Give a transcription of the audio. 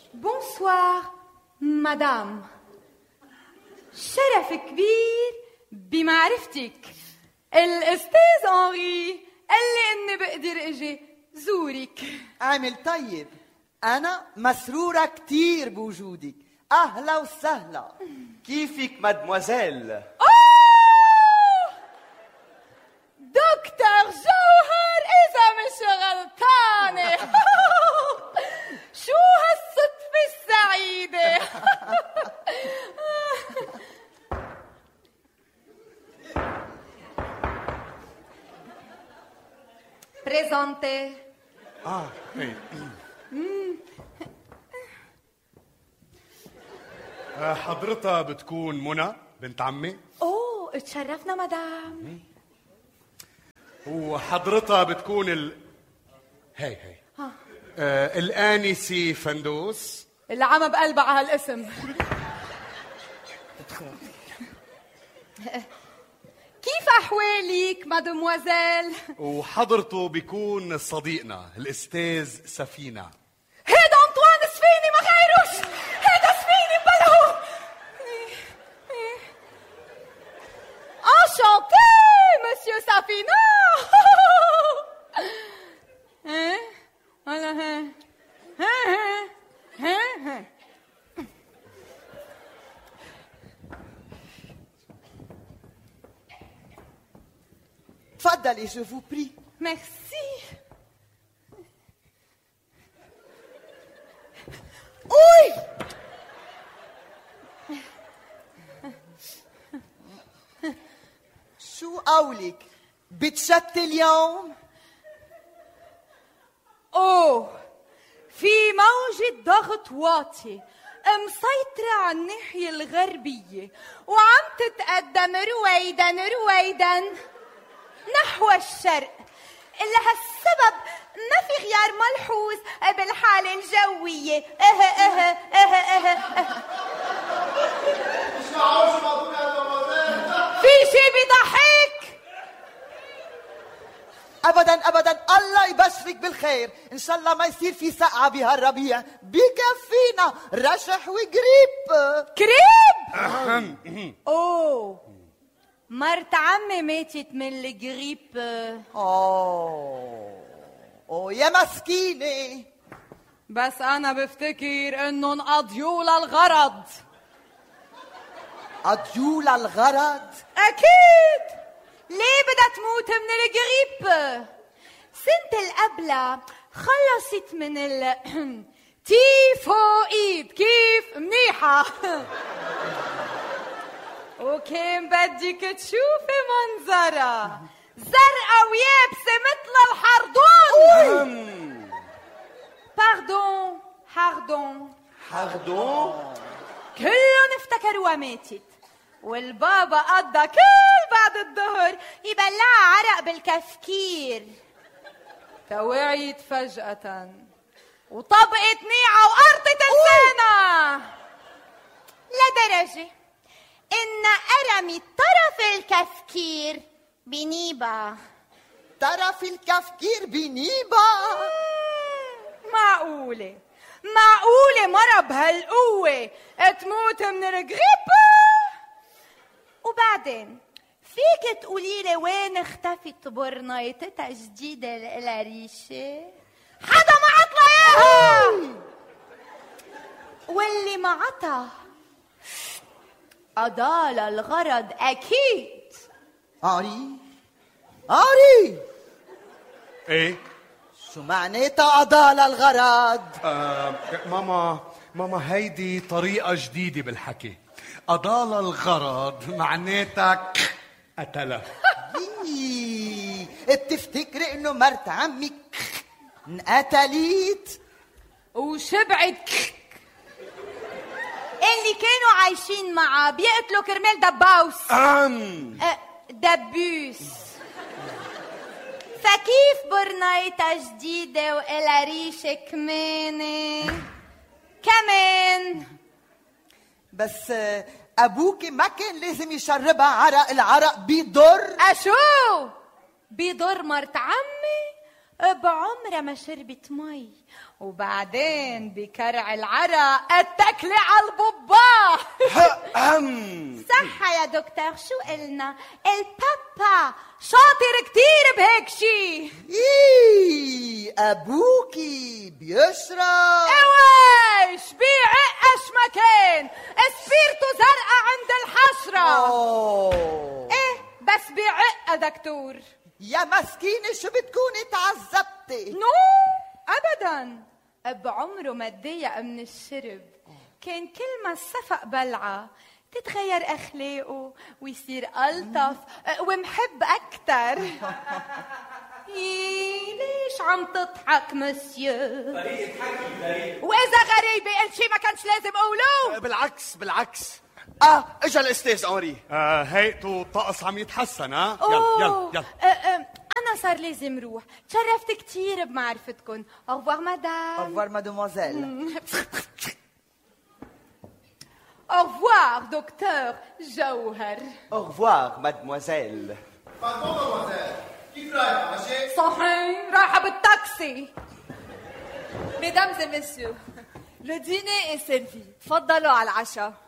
بونسوار مدام، شرف كبير بمعرفتك. الأستاذ أنري قال لي إني بقدر أجي زورك. عامل طيب، أنا مسرورة كتير بوجودك. أهلا وسهلا. كيفك مادموزيل؟ أوه دكتور جوهر إذا مش غلطانة. شو هالصدفة السعيدة. بريزونتي. حضرتها بتكون منى بنت عمي. اوه اتشرفنا مدام. وحضرتها بتكون هي الآنسة فندوس. اللي عم بقلبها على هالاسم. كيف أحوالك مادموزيل؟ وحضرته بيكون صديقنا الأستاذ سفينة. هيدا أنطوان سفيني ما غيروش. هيدا سفيني بلهو. انشانتي مسيو سفينة. تفضلي je vous prie. Merci. أوي شو قولك؟ بتشتي اليوم؟ اوه في موجة ضغط واطي مسيطرة على الناحية الغربية وعم تتقدم رويدا رويدا نحو الشرق. لهالسبب ما في غيار ملحوظ بالحالة الجوية. في شي بيضحك؟ ابدا ابدا، الله يبشرك بالخير. ان شاء الله ما يصير في سقعة بهالربيع، بكفينا رشح وقريب. كريب؟ اوه مرت عمي ماتت من الجريب. اوه يا مسكينة. بس انا بفتكر انهم قضيوا للغرض. قضيوا للغرض؟ اكيد. ليه بدها تموت من الجريب؟ سنة القبلة خلصت من تيفوئيد. كيف منيحة. وكان بدك تشوفي منظرها زرقاء ويابسة مثل الحردون. باردون كلهم افتكروها ماتت، والبابا قضى كل بعد الظهر يبلعها عرق بالكفكير. توعيت فجأة وطبقت نيعة وقرطت لسانها لدرجة إن أرمي طرف الكفكير بنيبة. طرف الكفكير بنيبة؟ معقولة مرة بهالقوة تموت من الجريب؟ وبعدين فيك تقوليلي وين اختفت برنايتها جديدة القلاريشة؟ حدا ما عطلها اياها. واللي ما عطا أضال الغرض أكيد. عاري ايه شو معناتها أضال الغرض؟ ماما هيدي طريقة جديدة بالحكي. أضال الغرض معناتها قتله. بتفتكري انه مرت عمك انقتلت وشبعت؟ اللي كانوا عايشين معه بيقتلوا كرمال دباوس. دبوس. فكيف برنايتها جديدة وإلها ريشة كمان؟ بس أبوك ما كان لازم يشربها عرق. العرق بيضر. أشو بيضر مرت عمي؟ بعمرها ما شربت مي، وبعدين بكرع العرق اتكلي على البباه. صح يا دكتور، شو قلنا؟ البابا شاطر كتير بهيك شي. إيه أبوكي بيشرب. اويش بيعقش مكان سبيرتو زرقاء عند الحشرة. ايه بس بيعق دكتور. يا مسكينة شو بتكوني تعذبتي؟ نو ابدا، بعمره ما تضايق من الشرب. كان كل ما الصفق بلعه تتغير اخلاقه ويصير الطف ومحب اكتر. ليش عم تضحك مسيو؟ طريقة حكي غريب. واذا غريبه قلت شي ما كانش لازم اقوله. بالعكس اجا الاستاذ انري. هيئته الطقس عم يتحسن. يلا أوه. يلا يلا. انا صار لازم روح. تشرفت كتير بمعرفتكم. au revoir مدام. au revoir mademoiselle. au revoir دكتور جوهر. Au revoir, mademoiselle. كيف رايحة ماشي؟ صحيح رايحة بالتاكسي. Mesdames et messieurs, le dîner est servi. تفضلوا على العشاء.